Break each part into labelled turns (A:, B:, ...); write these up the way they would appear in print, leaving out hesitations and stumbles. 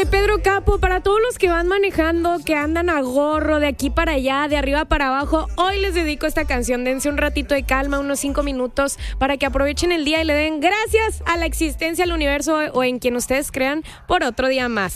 A: de Pedro Capo, para todos los que van manejando, que andan a gorro de aquí para allá, de arriba para abajo, hoy les dedico esta canción. Dense un ratito de calma, unos 5 minutos, para que aprovechen el día y le den gracias a la existencia, al universo o en quien ustedes crean por otro día más.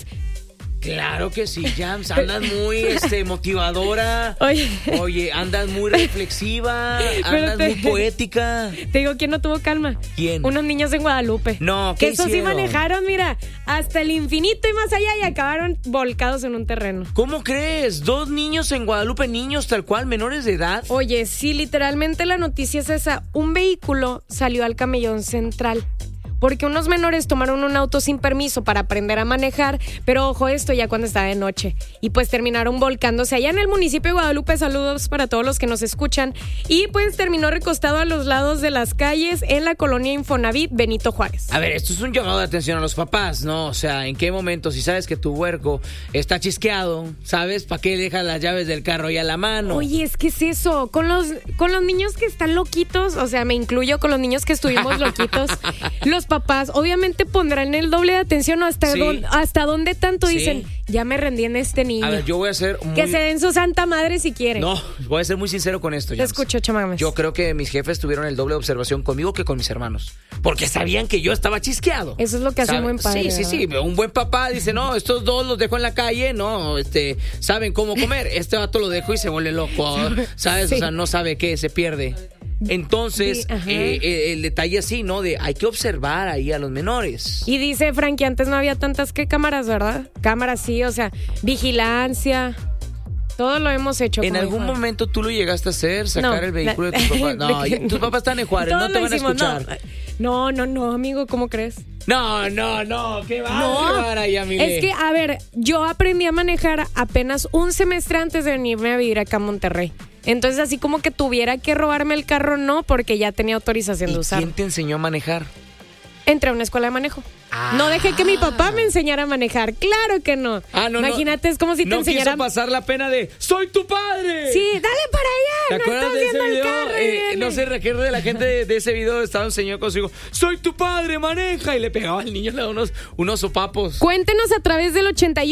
B: Claro que sí, Jams, andas muy motivadora. Oye, andas muy reflexiva, andas muy poética.
A: Te digo, ¿quién no tuvo calma?
B: ¿Quién?
A: Unos niños en Guadalupe.
B: No,
A: que
B: ¿qué
A: esos
B: hicieron?
A: sí manejaron, mira, hasta el infinito y más allá y acabaron volcados en un terreno.
B: ¿Cómo crees? 2 niños en Guadalupe, niños tal cual, menores de edad.
A: Oye, sí, literalmente la noticia es esa. Un vehículo salió al Camellón Central porque unos menores tomaron un auto sin permiso para aprender a manejar, pero ojo, esto ya cuando estaba de noche, y pues terminaron volcándose allá en el municipio de Guadalupe. Saludos para todos los que nos escuchan. Y pues terminó recostado a los lados de las calles en la colonia Infonavit Benito Juárez.
B: A ver, esto es un llamado de atención a los papás, ¿no? O sea, ¿en qué momento, si sabes que tu huerco está chisqueado, ¿sabes? ¿Para qué dejas las llaves del carro ahí a la mano?
A: Oye, es que es eso, con los niños que están loquitos, o sea, me incluyo con los niños que estuvimos loquitos, los papás obviamente pondrán el doble de atención, ¿no? Hasta dónde tanto dicen, ya me rendí en este niño.
B: A ver, yo voy a ser muy...
A: Que se den su santa madre si quieren.
B: No, voy a ser muy sincero con esto,
A: Te
B: Jams.
A: escucho, chamames.
B: Yo creo que mis jefes tuvieron el doble de observación conmigo que con mis hermanos, porque sabían que yo estaba chisqueado.
A: Eso es lo que hace un buen padre.
B: Sí, un buen papá dice, no, estos dos los dejo en la calle, no, saben cómo comer, este vato lo dejo y se vuelve loco, ¿sabes? Sí. O sea, no sabe qué, se pierde. Entonces, el detalle así, ¿no? De hay que observar ahí a los menores.
A: Y dice Frankie, antes no había tantas que cámaras, ¿verdad? Cámaras sí, o sea, vigilancia. Todo lo hemos hecho.
B: ¿En algún momento tú lo llegaste a hacer? ¿Sacar el vehículo de tus papás? No, tus papás están en Juárez, no te van a escuchar.
A: No, amigo, ¿cómo crees?
B: No, qué bárbara, Yamile.
A: Es que, a ver, yo aprendí a manejar apenas un semestre antes de venirme a vivir acá a Monterrey. Entonces, así como que tuviera que robarme el carro, no, porque ya tenía autorización de usar.
B: ¿Quién te enseñó a manejar?
A: Entré a una escuela de manejo. No dejé que mi papá me enseñara a manejar. Claro que no. Imagínate, es como si te enseñara...
B: No quiso pasar la pena de ¡soy tu padre!
A: Sí, dale para allá.
B: ¿Te acuerdas de ese video?
A: No
B: sé, Raquel, de la gente de ese video estaba un señor con su hijo, ¡soy tu padre, maneja! Y le pegaba al niño, le daba unos sopapos.
A: Cuéntenos a través del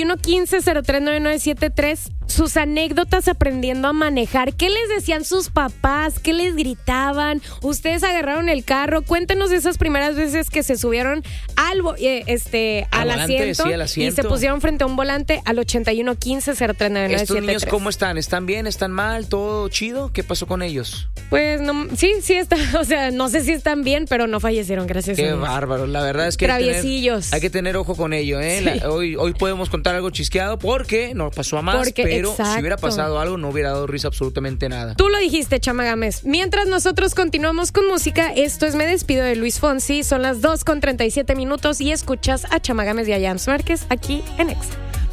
A: 8115-039973 sus anécdotas aprendiendo a manejar. ¿Qué les decían sus papás? ¿Qué les gritaban? ¿Ustedes agarraron el carro? Cuéntenos esas primeras veces que se subieron al
B: volante,
A: asiento,
B: sí, al asiento,
A: y se pusieron frente a un volante al 8115-039973.
B: ¿Estos niños cómo están? ¿Están bien? ¿Están mal? ¿Todo chido? ¿Qué pasó con ellos?
A: Pues no, sí está, o sea, no sé si están bien, pero no fallecieron, gracias a Dios.
B: Qué bárbaro, la verdad es que
A: traviesillos.
B: Hay que tener ojo con ello, ¿eh?
A: Sí.
B: Hoy podemos contar algo chisqueado porque no pasó a más, pero
A: exacto.
B: Si hubiera pasado algo no hubiera dado risa absolutamente nada.
A: Tú lo dijiste, Chama Gámez. Mientras nosotros continuamos con música, esto es Me Despido de Luis Fonsi, son las 2:37 y escuchas a Chama Gámez y a Jams Márquez aquí en Exa.